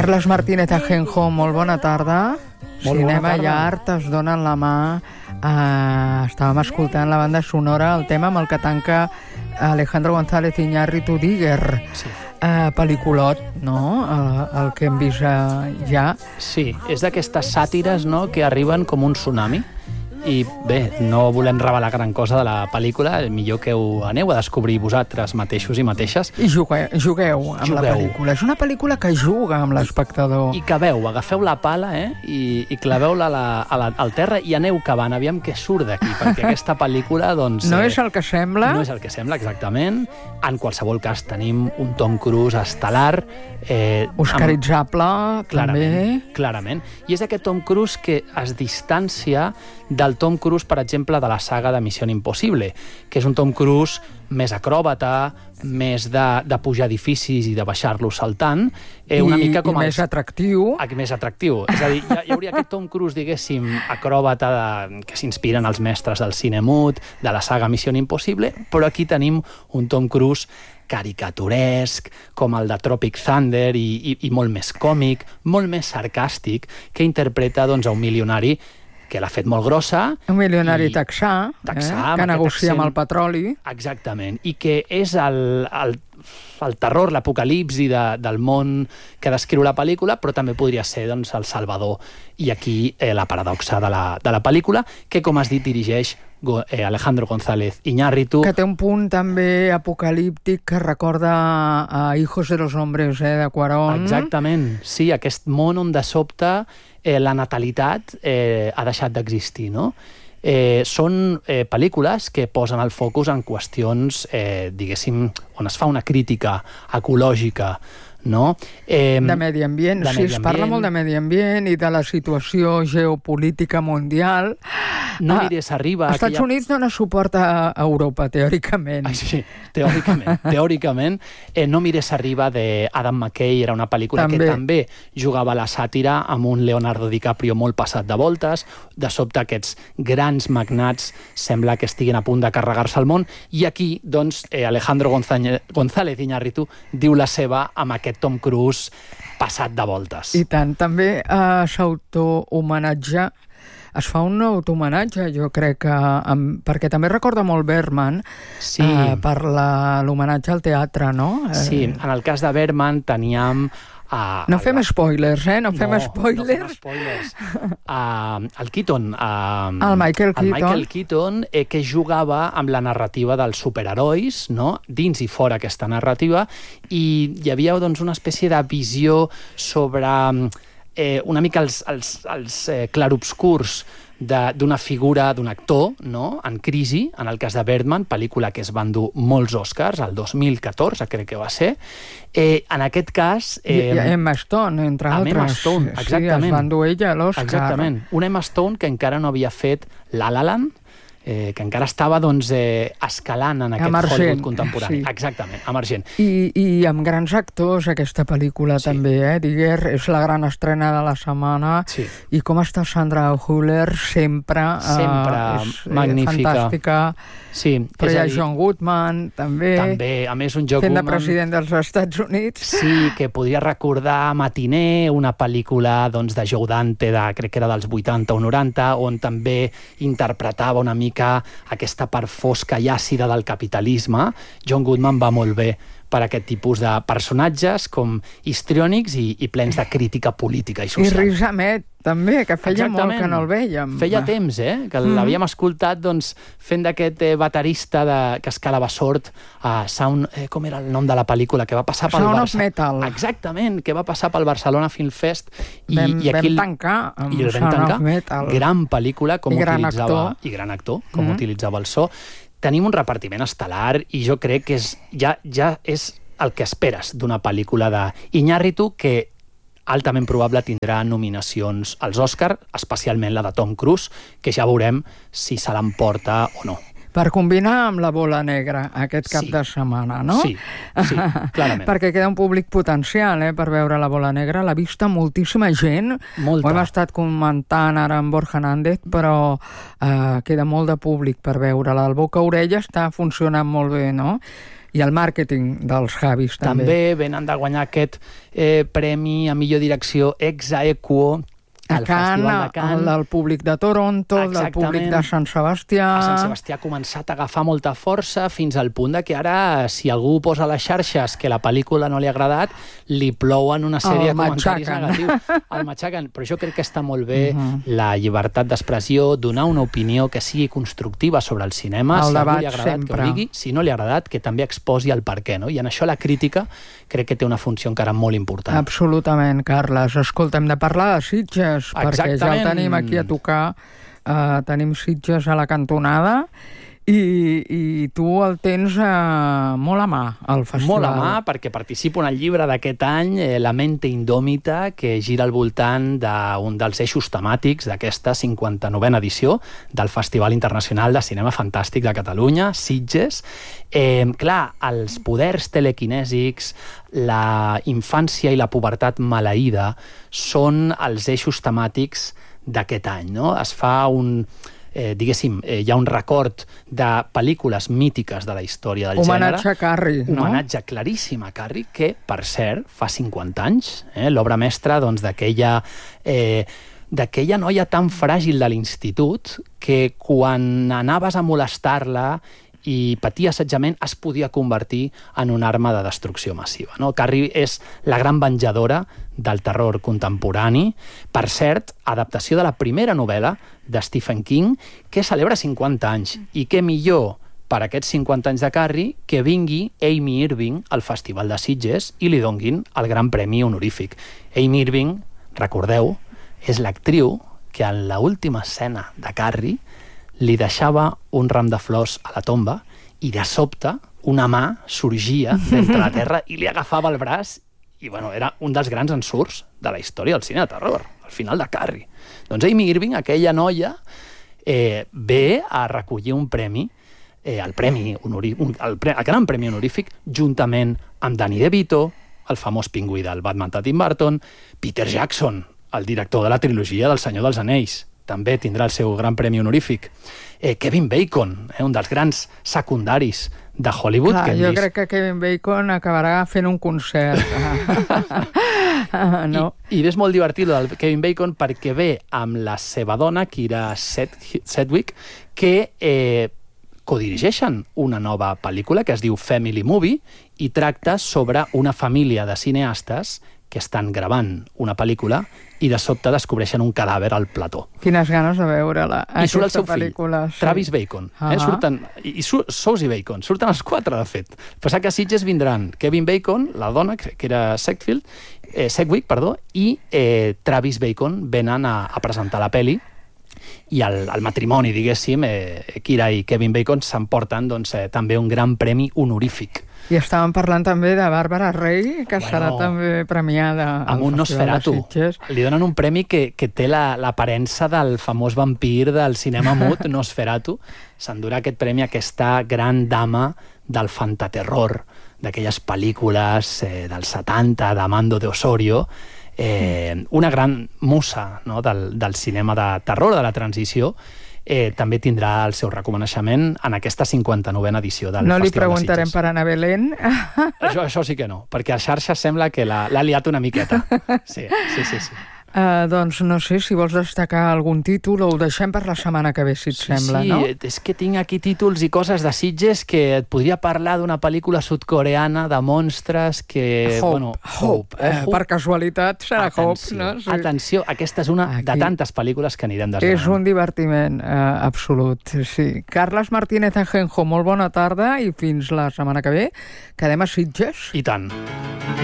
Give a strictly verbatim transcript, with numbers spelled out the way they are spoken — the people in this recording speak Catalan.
Carles Martínez Ajenjo, molt bona tarda. Molt Cinema bona tarda. i art es donen la mà. Uh, estàvem escoltant la banda sonora, el tema amb el que tanca Alejandro González Iñárritu Díguer. Sí. Uh, pel·lículot, no? Uh, el que hem vist uh, ja. Sí, és d'aquestes sàtires, no?, que arriben com un tsunami. I bé, no volem revelar gran cosa de la pel·lícula, millor que ho aneu a descobrir vosaltres mateixos i mateixes. I jugueu, jugueu amb Jugueu. la pel·lícula. És una pel·lícula que juga amb l'espectador. I caveu, agafeu la pala eh? I, i claveu-la a la, a la, al terra i aneu cavant, aviam què surt d'aquí, perquè aquesta pel·lícula, doncs... No eh, és el que sembla. No és el que sembla, exactament. En qualsevol cas, tenim un Tom Cruise estel·lar. Eh, Oscaritzable, amb... clarament, també. Clarament. I és aquest Tom Cruise que es distància del Tom Cruise, per exemple, de la saga de Missió Impossible, que és un Tom Cruise més acròbata, més de, de pujar edificis i de baixar-los saltant, eh, una I, mica com i més els... atractiu. Ah, més atractiu. És a dir, hi, hi hauria aquest Tom Cruise, diguéssim, acròbata de, que s'inspiren els mestres del cine mut, de la saga Missió Impossible, però aquí tenim un Tom Cruise caricaturesc, com el de Tropic Thunder, i, i, i molt més còmic, molt més sarcàstic, que interpreta doncs, a un milionari que l'ha fet molt grossa. Un milionari i... texà, texà eh? que negocia amb el petroli. Exactament, i que és el, el, el terror, l'apocalipsi de, del món que descriu la pel·lícula, però també podria ser doncs, el Salvador. I aquí eh, la paradoxa de la, de la pel·lícula, que, com has dit, dirigeix eh, Alejandro González Iñárritu. Que té un punt també apocalíptic que recorda a Hijos de los Hombres, eh, de Cuarón. Exactament, sí, aquest món on de sobte eh, la natalitat eh, ha deixat d'existir, no? Eh, són eh, pel·lícules que posen el focus en qüestions, eh, diguéssim, on es fa una crítica ecològica, no? Eh, de medi ambient, de sí, medi es parla ambient. molt de medi ambient i de la situació geopolítica mundial. No Ah, mires arriba... Els Estats aquella... Units dona suport a Europa, teòricament. Ah, sí, teòricament. teòricament eh, No mires arriba d'Adam McKay, era una pel·lícula També. que també jugava a la sàtira amb un Leonardo DiCaprio molt passat de voltes. De sobte aquests grans magnats sembla que estiguin a punt de carregar-se el món, i aquí doncs, eh, Alejandro González, González Iñárritu diu la seva amb aquest Tom Cruise passat de voltes. I tant, també eh, s'autohomenatja, es fa un autohomenatge, jo crec que, amb, perquè també recorda molt Bergman, Sí. eh, per la- l'homenatge al teatre, no? Eh, Sí, en el cas de Bergman teníem... Uh, No fem spoilers, eh? No fem no, spoilers. No fem spoilers. Uh, el Keaton... Uh, El Michael Keaton. El Michael Keaton, eh, que jugava amb la narrativa dels superherois, no? Dins i fora aquesta narrativa, i hi havia doncs, una espècie de visió sobre eh, una mica els, els, els eh, clarobscurs d'una figura, d'un actor, no?, en crisi, en el cas de Bergman, pel·lícula que es van dur molts Oscars, el dos mil catorze crec que va ser. Eh, en aquest cas... Eh, I, i Emma Stone, entre amb altres. Emma Stone, exactament. Sí, es van dur ella a l'Oscar. Exactament. Una Emma Stone que encara no havia fet La La Land, eh, que encara estava doncs, eh, escalant en aquest Emergent, Hollywood contemporani. sí. Exactament, emergent. I, I amb grans actors, aquesta pel·lícula Sí. també, eh? Diguer, és la gran estrena de la setmana. Sí. I com està Sandra Hüller, sempre, Sempre eh, és, magnífica. Eh, fantàstica. Sí, Però és hi a ha dir, John Goodman, també, també, a més, un John fent de Goodman... president dels Estats Units. Sí, que podria recordar Matiner, una pel·lícula doncs, de Joe Dante, de, crec que era dels vuitanta o noranta, on també interpretava una mica aquesta part fosca i àcida del capitalisme. John Goodman va molt bé per aquest tipus de personatges com histriònics i, i plens de crítica política i I social. Riz Ahmed, també, que feia Exactament. molt que no el vèiem. Feia temps, eh? Que Mm. l'havíem escoltat doncs, fent d'aquest eh, baterista de, que escalava sort a Sound... Eh, com era el nom de la pel·lícula? Que va passar pel Sound of Barça- Metal. Exactament, que va passar pel Barcelona Film Fest. I, Vam, i aquí vam el- tancar amb i el vam Sound tancar. of Metal. Gran pel·lícula, com I gran utilitzava... actor. I gran actor, com Mm. utilitzava el so. Tenim un repartiment estel·lar i jo crec que és, ja, ja és el que esperes d'una pel·lícula d'Iñárritu, que altament probable tindrà nominacions als Oscar, especialment la de Tom Cruise, que ja veurem si se l'emporta o no. Per combinar amb la bola negra aquest cap Sí. de setmana, no? Sí, sí, clarament. Perquè queda un públic potencial, eh, per veure la bola negra. L'ha vista moltíssima gent. Molta. Ho hem estat comentant ara amb Borja Nández, però eh, queda molt de públic per veure-la. El boca-orella està funcionant molt bé, no? i el màrqueting dels Javis, també. També venen de guanyar aquest eh, premi a millor direcció ex aequo a Cannes, de Cannes, el del públic de Toronto, el del públic de Sant Sebastià... A Sant Sebastià ha començat a agafar molta força fins al punt de que ara, si algú posa a les xarxes que la pel·lícula no li ha agradat, li plouen una sèrie de comentaris negatius. El matxaquen. Però jo crec que està molt bé uh -huh. la llibertat d'expressió, donar una opinió que sigui constructiva sobre el cinema. El si debat algú li ha agradat, sempre. que ho digui. Si no li ha agradat, que també exposi el per què. No? I en això la crítica crec que té una funció encara molt important. Absolutament, Carles. Escolta, hem de parlar de Sitges, perquè ja el tenim aquí a tocar. Uh, tenim Sitges a la cantonada i, i tu el tens uh, molt a mà, al festival. Molt a mà, perquè participo en el llibre d'aquest any, eh, La mente indòmita, que gira al voltant d'un dels eixos temàtics d'aquesta cinquanta-novena edició del Festival Internacional de Cinema Fantàstic de Catalunya, Sitges. Eh, clar, els poders telequinèsics, la infància i la pubertat maleïda són els eixos temàtics d'aquest any, no? Es fa un... Eh, diguéssim, eh, hi ha un record de pel·lícules mítiques de la història del homenatge gènere. A Carrie, no? Homenatge claríssim a Carrie, que, per cert, fa cinquanta anys, eh, l'obra mestra doncs, d'aquella eh, d'aquella noia tan fràgil de l'institut que quan anaves a molestar-la i patia assetjament es podia convertir en una arma de destrucció massiva. No? Carrie és la gran venjadora del terror contemporani. Per cert, adaptació de la primera novel·la de Stephen King, que celebra cinquanta anys. I què millor per aquests cinquanta anys de Carrie que vingui Amy Irving al Festival de Sitges i li donguin el Gran Premi honorífic. Amy Irving, recordeu, és l'actriu que en l'última escena de Carrie li deixava un ram de flors a la tomba i de sobte una mà sorgia d'entre la terra i li agafava el braç i bueno, era un dels grans ensurts de la història del cine de terror, al final de Carrie. Doncs Amy Irving, aquella noia, eh, ve a recollir un premi, eh, el, premi honori, un, el, pre, el gran premi honorífic, juntament amb Danny DeVito, el famós pingüí del Batman de Tim Burton, Peter Jackson, el director de la trilogia del Senyor dels Anells, també tindrà el seu gran premi honorífic. Eh, Kevin Bacon, eh, un dels grans secundaris de Hollywood. Clar, que hem jo vist. crec que Kevin Bacon acabarà fent un concert. no? I, I és molt divertit el Kevin Bacon perquè ve amb la seva dona, Kira Sedgwick, que eh, codirigeixen una nova pel·lícula que es diu Family Movie i tracta sobre una família de cineastes que estan gravant una pel·lícula i de sobte descobreixen un cadàver al plató. Quines ganes de veure-la. I surt el seu pel·lícula, fill, sí. Travis Bacon. Uh -huh. eh? surten, I, i sur, Sousy Bacon. Surten els quatre, de fet. Passar que a Sitges vindran Kevin Bacon, la dona, que era Sedgwick, eh, Sedgwick, perdó, i eh, Travis Bacon venen a, a presentar la pel·li i el, el matrimoni, diguéssim, eh, Kira i Kevin Bacon s'emporten doncs, eh, també un gran premi honorífic. I estàvem parlant també de Bàrbara Rey, que bueno, serà també premiada amb un Nosferatu. Li donen un premi que, que té l'aparença la, del famós vampir del cinema mut, Nosferatu. S'endurà aquest premi aquesta gran dama del fantaterror, d'aquelles pel·lícules eh, dels setanta, d'Amando de Osorio, eh, una gran musa, no?, del, del cinema de terror, de la transició. Eh, també tindrà el seu reconeixement en aquesta cinquanta-novena edició del no Festival de Sitges. No li preguntarem per Ana Belén? Això, això sí que no, perquè a xarxa sembla que l'ha liat una miqueta. Sí, sí, sí. sí. Uh, doncs no sé si vols destacar algun títol o ho deixem per la setmana que ve, si et sí, sembla, sí, no? Sí, és que tinc aquí títols i coses de Sitges que et podria parlar d'una pel·lícula sud-coreana de monstres que... Hope, bueno, Hope. Eh, Hope. per casualitat serà atenció, Hope, no? Sí. Atenció, aquesta és una aquí. de tantes pel·lícules que anirem desgranant. És un divertiment uh, absolut, sí. Carles Martínez Ajenjo, molt bona tarda i fins la setmana que ve. Quedem a Sitges. I tant.